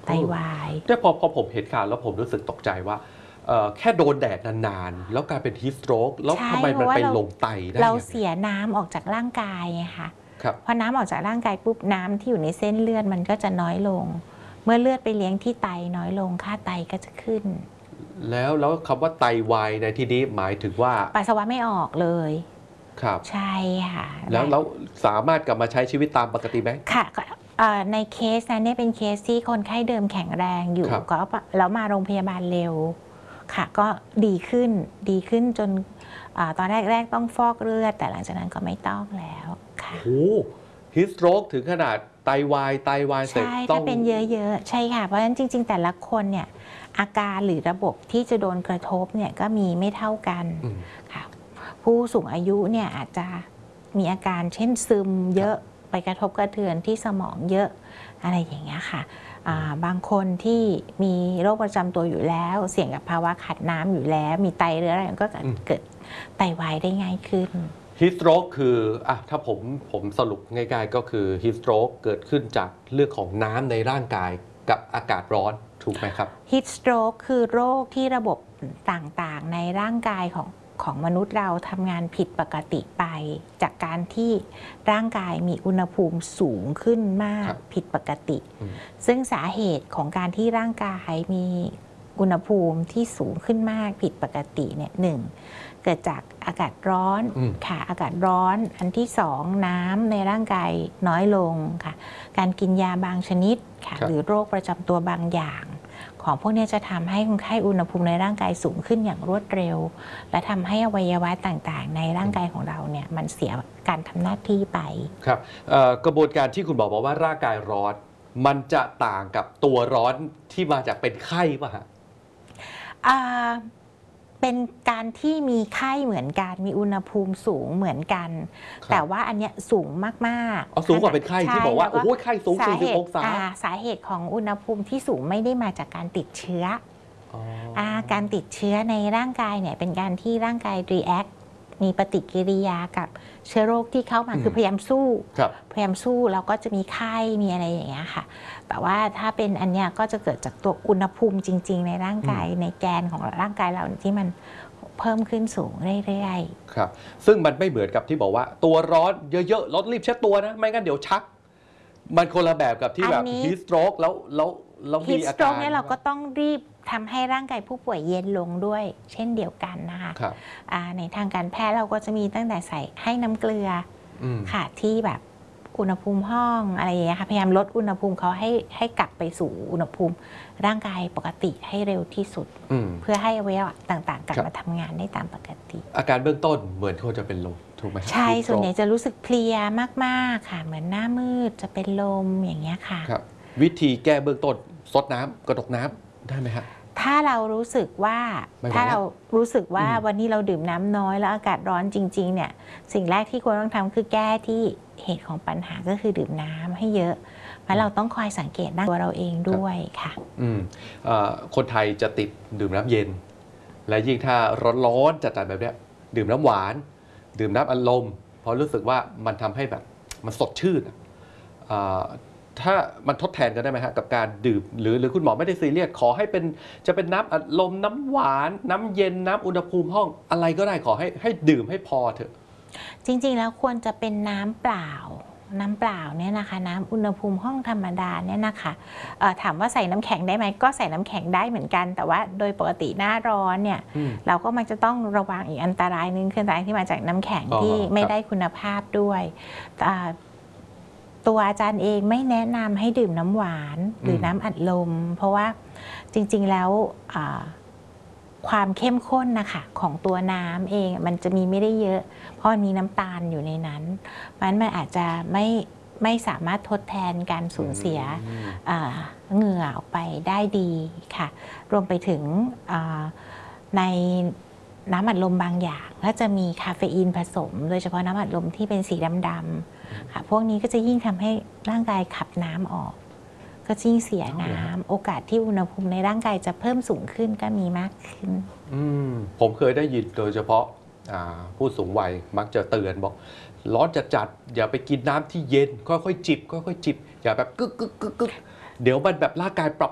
ไตวายแต่พอผมเห็นข่าวแล้วผมรู้สึกตกใจว่าแค่โดนแดดนานๆแล้วกลายเป็นฮีทสโตรกแล้วทำไมมันไปลงไตได้เราเสียน้ำออกจากร่างกายไงคะพอน้ำออกจากร่างกายปุ๊บน้ำที่อยู่ในเส้นเลือดมันก็จะน้อยลงเมื่อเลือดไปเลี้ยงที่ไตน้อยลงค่าไตก็จะขึ้นแล้วคำว่าไตวายในที่นี้หมายถึงว่าปัสสาวะไม่ออกเลยครับใช่ค่ะแล้วสามารถกลับมาใช้ชีวิตตามปกติไหมค่ะในเคสนั้นเนี่ยเป็นเคสที่คนไข้เดิมแข็งแรงอยู่ก็แล้วมาโรงพยาบาลเร็วค่ะก็ดีขึ้นจนตอนแรกต้องฟอกเลือดแต่หลังจากนั้นก็ไม่ต้องแล้วค่ะโอ้ฮีทสโตรกถึงขนาดไตวายเสร็จใช่ถ้าเป็นเยอะๆใช่ค่ะเพราะฉะนั้นจริงๆแต่ละคนเนี่ยอาการหรือระบบที่จะโดนกระทบเนี่ยก็มีไม่เท่ากันค่ะผู้สูงอายุเนี่ยอาจจะมีอาการเช่นซึมเยอะไปกระทบกระเทือนที่สมองเยอะอะไรอย่างเงี้ยค่ะบางคนที่มีโรคประจำตัวอยู่แล้วเสี่ยงกับภาวะขาดน้ำอยู่แล้วมีไตเรื้อรังก็เกิดไตวายได้ง่ายขึ้นฮีทสโตรกคือถ้าผมสรุปง่ายๆก็คือฮีทสโตรกเกิดขึ้นจากเรื่องของน้ำในร่างกายกับอากาศร้อนถูกไหมครับฮีทสโตรกคือโรคที่ระบบต่างๆในร่างกายของมนุษย์เราทำงานผิดปกติไปจากการที่ร่างกายมีอุณหภูมิสูงขึ้นมากผิดปกติซึ่งสาเหตุของการที่ร่างกายมีอุณหภูมิที่สูงขึ้นมากผิดปกติเนี่ยหนึ่งเกิดจากอากาศร้อนค่ะอากาศร้อนอันที่สองน้ำในร่างกายน้อยลงค่ะการกินยาบางชนิดค่ะหรือโรคประจำตัวบางอย่างของพวกนี้จะทำให้คนไข้อุณหภูมิในร่างกายสูงขึ้นอย่างรวดเร็วและทำให้อวัยวะต่างๆในร่างกายของเราเนี่ยมันเสียการทำหน้าที่ไปครับกระบวนการที่คุณบอกว่าร่างกายร้อนมันจะต่างกับตัวร้อนที่มาจากเป็นไข้ป่ะฮะเป็นการที่มีไข้เหมือนกันมีอุณหภูมิสูงเหมือนกันแต่ว่าอันเนี้ยสูงมากๆสูงกว่าเป็นไข้ที่บอกว่าโอ้โหไข้สูง40 องศาสาเหตุของอุณหภูมิที่สูงไม่ได้มาจากการติดเชื้อการติดเชื้อในร่างกายเนี่ยเป็นการที่ร่างกาย react มีปฏิกิริยากับเชื้อโรคที่เข้ามาคือพยายามสู้แล้วก็จะมีไข้มีอะไรอย่างเงี้ยค่ะแต่ว่าถ้าเป็นอันเนี้ยก็จะเกิดจากตัวอุณหภูมิจริงๆในร่างกายในแกนของร่างกายเราที่มันเพิ่มขึ้นสูงเรื่อยๆครับซึ่งมันไม่เหมือนกับที่บอกว่าตัวร้อนเยอะๆเรารีบเช็ดตัวนะไม่งั้นเดี๋ยวชักมันคนละแบบกับที่แบบฮีทสโตรกแล้วมีอาการเนี่ยเราก็ต้องรีบทำให้ร่างกายผู้ป่วยเย็นลงด้วยเช่นเดียวกันนะคะในทางการแพทย์เราก็จะมีตั้งแต่ใส่ให้น้ำเกลือค่ะที่แบบอุณหภูมิห้องอะไรอย่างเงี้ยค่ะพยายามลดอุณหภูมิเขาให้กลับไปสู่อุณหภูมิร่างกายปกติให้เร็วที่สุดเพื่อให้อวัยวะต่างๆกลับมาทำงานได้ตามปกติอาการเบื้องต้นเหมือนคนจะเป็นลมถูกไหมใช่ส่วนใหญ่จะรู้สึกเพลียมากๆค่ะเหมือนหน้ามืดจะเป็นลมอย่างเงี้ยค่ะวิธีแก้เบื้องต้นซดน้ำกระดกน้ำได้ไหมครับถ้าเรารู้สึกว่าวันนี้เราดื่มน้ำน้อยแล้วอากาศร้อนจริงๆเนี่ยสิ่งแรกที่ควรต้องทำคือแก้ที่เหตุของปัญหาก็คือดื่มน้ำให้เยอะเพราะเราต้องคอยสังเกตตัวเราเองด้วยค่ะคนไทยจะติดดื่มน้ำเย็นและยิ่งถ้าร้อนๆจัดๆแบบนี้ดื่มน้ำหวานดื่มน้ำอัดลมเพราะรู้สึกว่ามันทำให้แบบมันสดชื่นถ้ามันทดแทนกันได้ไหมฮะกับการดื่มหรือคุณหมอไม่ได้ซีเรียสขอให้จะเป็นน้ำอัดลมน้ำหวานน้ำเย็นน้ำอุณหภูมิห้องอะไรก็ได้ขอให้ดื่มให้พอเถอะจริงๆแล้วควรจะเป็นน้ำเปล่าเนี่ยนะคะน้ำอุณหภูมิห้องธรรมดาเนี่ยนะคะถามว่าใส่น้ำแข็งได้ไหมก็ใส่น้ำแข็งได้เหมือนกันแต่ว่าโดยปกติหน้าร้อนเนี่ยเราก็มักจะต้องระวังอีกอันตรายนึงคืออันตรายที่มาจากน้ำแข็งที่ไม่ได้คุณภาพด้วยตัวอาจารย์เองไม่แนะนำให้ดื่มน้ำหวานหรือน้ำอัดลมเพราะว่าจริงๆแล้วความเข้มข้นนะคะของตัวน้ำเองมันจะมีไม่ได้เยอะเพราะมันมีน้ำตาลอยู่ในนั้นมันอาจจะไม่สามารถทดแทนการสูญเสียเหงื่อออกไปได้ดีค่ะรวมไปถึงในน้ำอัดลมบางอย่างก็จะมีคาเฟอีนผสมโดยเฉพาะน้ำอัดลมที่เป็นสีดำๆค่ะพวกนี้ก็จะยิ่งทำให้ร่างกายขับน้ำออกก็ยิ่งเสียน้ำโอกาสที่อุณหภูมิในร่างกายจะเพิ่มสูงขึ้นก็มีมากขึ้นผมเคยได้ยินโดยเฉพาะผู้สูงวัยมักจะเตือนบอกร้อนจัดอย่าไปกินน้ำที่เย็นค่อยๆจิบอย่าแบบกึกเดี๋ยวมันแบบร่างกายปรับ